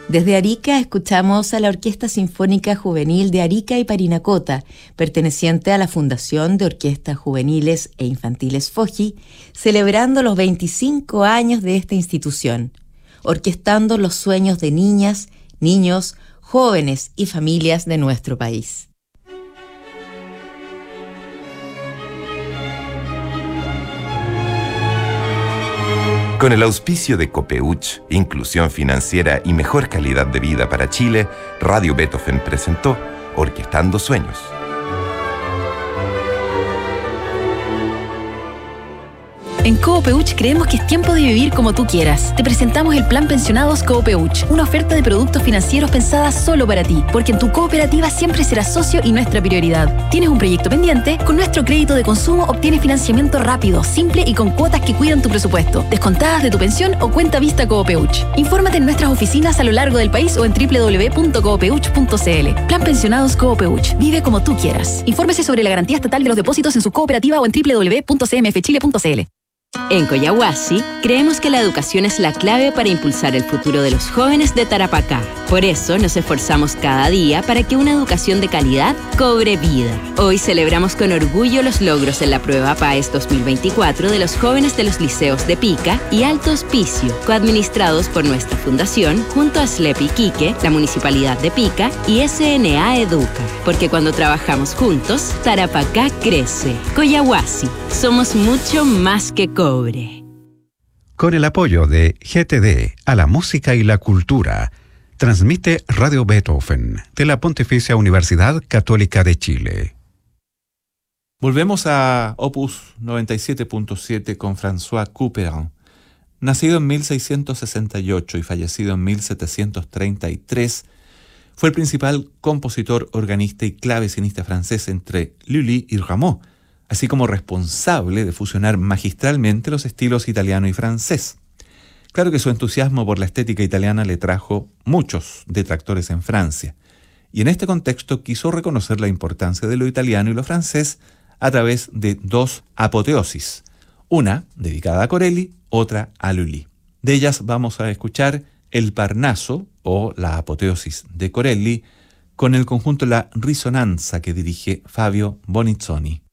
Desde Arica escuchamos a la Orquesta Sinfónica Juvenil de Arica y Parinacota, perteneciente a la Fundación de Orquestas Juveniles e Infantiles FOJI, celebrando los 25 años de esta institución, orquestando los sueños de niñas, niños, jóvenes y familias de nuestro país. Con el auspicio de Copeuch, Inclusión Financiera y Mejor Calidad de Vida para Chile, Radio Beethoven presentó Orquestando Sueños. En Copeuch creemos que es tiempo de vivir como tú quieras. Te presentamos el Plan Pensionados Copeuch, una oferta de productos financieros pensada solo para ti, porque en tu cooperativa siempre serás socio y nuestra prioridad. ¿Tienes un proyecto pendiente? Con nuestro crédito de consumo obtienes financiamiento rápido, simple y con cuotas que cuidan tu presupuesto, descontadas de tu pensión o cuenta vista Copeuch. Infórmate en nuestras oficinas a lo largo del país o en www.copeuch.cl. Plan Pensionados Copeuch. Vive como tú quieras. Infórmese sobre la garantía estatal de los depósitos en su cooperativa o en www.cmfchile.cl. En Coyahuasi, creemos que la educación es la clave para impulsar el futuro de los jóvenes de Tarapacá. Por eso nos esforzamos cada día para que una educación de calidad cobre vida. Hoy celebramos con orgullo los logros en la prueba PAES 2024 de los jóvenes de los liceos de Pica y Alto Hospicio, coadministrados por nuestra fundación, junto a SLEP Iquique, la Municipalidad de Pica y SNA Educa. Porque cuando trabajamos juntos, Tarapacá crece. Coyahuasi, somos mucho más que cobre. Con el apoyo de GTD a la música y la cultura, transmite Radio Beethoven de la Pontificia Universidad Católica de Chile. Volvemos a Opus 97.7 con François Couperin. Nacido en 1668 y fallecido en 1733, fue el principal compositor, organista y clavecinista francés entre Lully y Rameau, así como responsable de fusionar magistralmente los estilos italiano y francés. Claro que su entusiasmo por la estética italiana le trajo muchos detractores en Francia, y en este contexto quiso reconocer la importancia de lo italiano y lo francés a través de dos apoteosis, una dedicada a Corelli, otra a Lully. De ellas vamos a escuchar el Parnaso, o la apoteosis de Corelli, con el conjunto La Risonanza que dirige Fabio Bonizzoni.